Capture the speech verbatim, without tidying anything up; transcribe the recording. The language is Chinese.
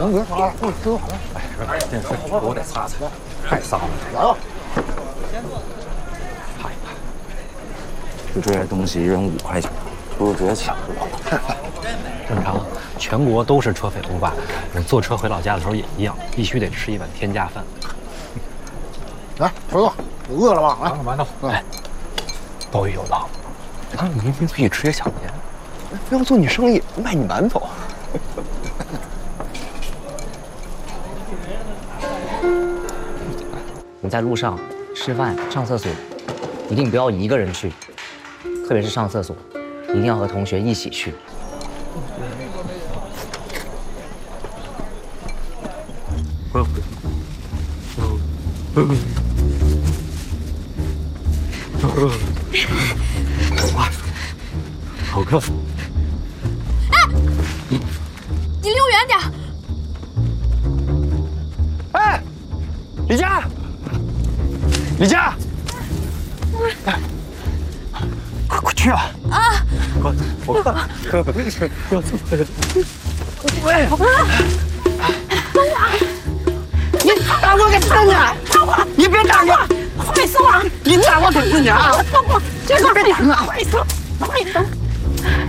行，别擦了，我吃完了。 哎，这这我得擦擦，太脏了。 来了， 擦一擦。就这些东西一人五块钱，是不是觉得抢不到？ 正常，全国都是车匪不罢。我坐车回老家的时候也一样，必须得吃一碗天价饭。 来，头子，你饿了吧？来， 馒头。哎，鲍鱼有道， 他们明明可以直接抢钱，非要做你生意，卖你馒头。 你在路上吃饭、上厕所，一定不要一个人去，特别是上厕所，一定要和同学一起去。 好看。 哎，你离我远点！ 哎，李佳，李佳，哎，快快去啊！ 啊！ 我我看，要怎么？喂！ 等我！ 你打我个疼啊！你别打我！ 快死我！ 你打我疼死你啊！ 不不，这个别打我！快死！快死！